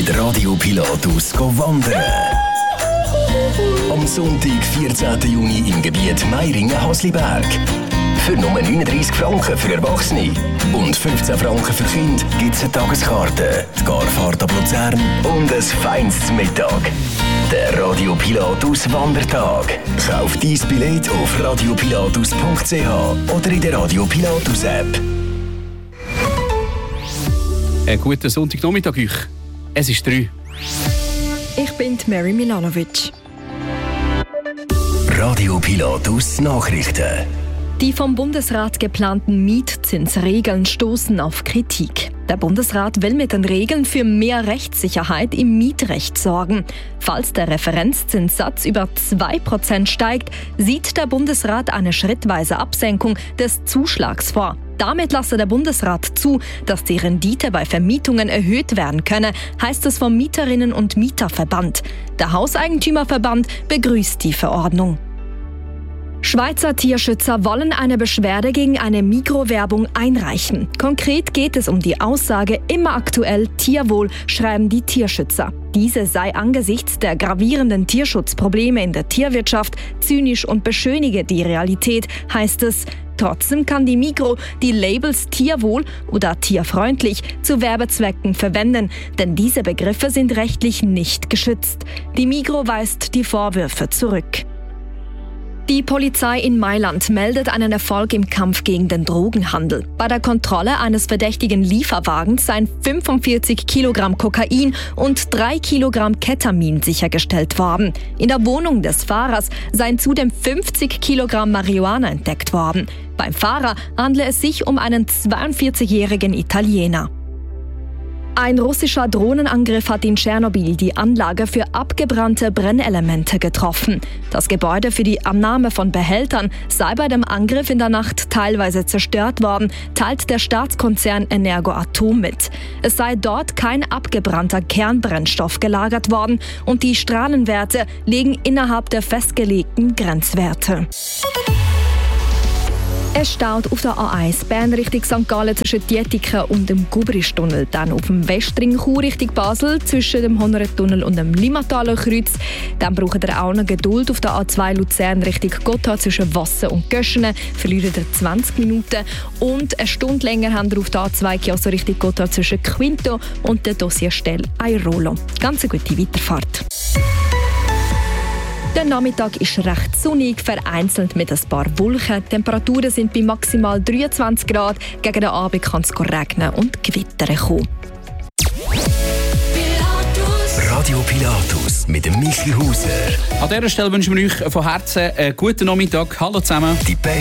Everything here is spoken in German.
mit Radio Pilatus wandern. Am Sonntag, 14. Juni im Gebiet Meiringen-Hasliberg. Für nur 39 Franken für Erwachsene und 15 Franken für Kinder gibt es eine Tageskarte, die Garfahrt ab Luzern und ein feines Mittag. Der Radio Pilatus Wandertag. Kauf dein Billett auf radiopilatus.ch oder in der Radio Pilatus App. Einen guten Sonntagnachmittag euch. Es ist 3. Ich bin Mary Milanovic. Radio Pilatus Nachrichten. Die vom Bundesrat geplanten Mietzinsregeln stoßen auf Kritik. Der Bundesrat will mit den Regeln für mehr Rechtssicherheit im Mietrecht sorgen. Falls der Referenzzinssatz über 2% steigt, sieht der Bundesrat eine schrittweise Absenkung des Zuschlags vor. Damit lasse der Bundesrat zu, dass die Rendite bei Vermietungen erhöht werden könne, heißt es vom Mieterinnen- und Mieterverband. Der Hauseigentümerverband begrüßt die Verordnung. Schweizer Tierschützer wollen eine Beschwerde gegen eine Migros-Werbung einreichen. Konkret geht es um die Aussage „immer aktuell Tierwohl“, schreiben die Tierschützer. Diese sei angesichts der gravierenden Tierschutzprobleme in der Tierwirtschaft zynisch und beschönige die Realität, heißt es. Trotzdem kann die Migros die Labels Tierwohl oder tierfreundlich zu Werbezwecken verwenden, denn diese Begriffe sind rechtlich nicht geschützt. Die Migros weist die Vorwürfe zurück. Die Polizei in Mailand meldet einen Erfolg im Kampf gegen den Drogenhandel. Bei der Kontrolle eines verdächtigen Lieferwagens seien 45 Kilogramm Kokain und 3 Kilogramm Ketamin sichergestellt worden. In der Wohnung des Fahrers seien zudem 50 Kilogramm Marihuana entdeckt worden. Beim Fahrer handle es sich um einen 42-jährigen Italiener. Ein russischer Drohnenangriff hat in Tschernobyl die Anlage für abgebrannte Brennelemente getroffen. Das Gebäude für die Annahme von Behältern sei bei dem Angriff in der Nacht teilweise zerstört worden, teilt der Staatskonzern Energoatom mit. Es sei dort kein abgebrannter Kernbrennstoff gelagert worden und die Strahlenwerte liegen innerhalb der festgelegten Grenzwerte. Es staut auf der A1 Bern Richtung St. Gallen zwischen Dietiken und dem Gubristunnel. Dann auf dem Westring Chur Richtung Basel zwischen dem Honneretunnel und dem Limmataler Kreuz. Dann braucht ihr auch noch Geduld auf der A2 Luzern Richtung Gotthard zwischen Wassen und Göschenen. Verliert ihr 20 Minuten. Und eine Stunde länger habt ihr auf der A2 Chiasso Richtung Gotthard zwischen Quinto und der Dossierstelle Airolo. Ganz eine gute Weiterfahrt. Der Nachmittag ist recht sonnig, vereinzelt mit ein paar Wolken. Die Temperaturen sind bei maximal 23 Grad. Gegen den Abend kann es regnen und gewittern kommen. Radio Pilatus mit dem Michi Hauser. An dieser Stelle wünschen wir euch von Herzen einen guten Nachmittag. Hallo zusammen. Die